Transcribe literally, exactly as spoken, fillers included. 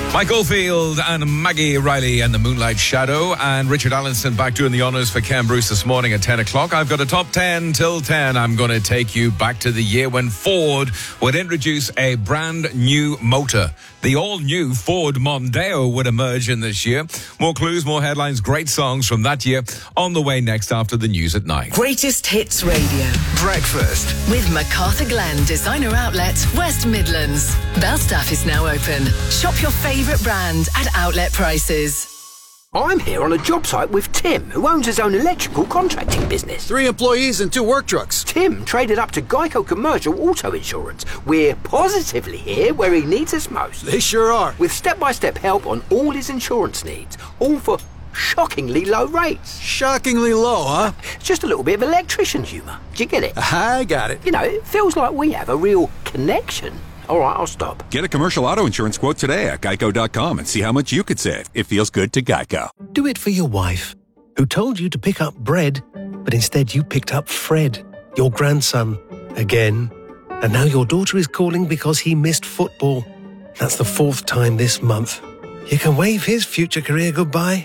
Michael Field and Maggie Riley and the Moonlight Shadow, and Richard Allenson back doing the honours for Ken Bruce this morning at ten o'clock. I've got a top ten till ten. I'm going to take you back to the year when Ford would introduce a brand new motor. The all-new Ford Mondeo would emerge in this year. More clues, more headlines, great songs from that year on the way next after the news at nine. Greatest Hits Radio. Breakfast. With MacArthur Glen Designer Outlet, West Midlands. Belstaff is now open. Shop your favourite brand at outlet prices. I'm here on a job site with Tim, who owns his own electrical contracting business. Three employees and two work trucks. Tim traded up to Geico Commercial Auto Insurance. We're positively here where he needs us most. They sure are. With step-by-step help on all his insurance needs, all for shockingly low rates. Shockingly low, huh? Just a little bit of electrician humour. Do you get it? I got it. You know, it feels like we have a real connection. All right, I'll stop. Get a commercial auto insurance quote today at geico dot com and see how much you could save. It feels good to Geico. Do it for your wife, who told you to pick up bread, but instead you picked up Fred, your grandson, again. And now your daughter is calling because he missed football. That's the fourth time this month. You can wave his future career goodbye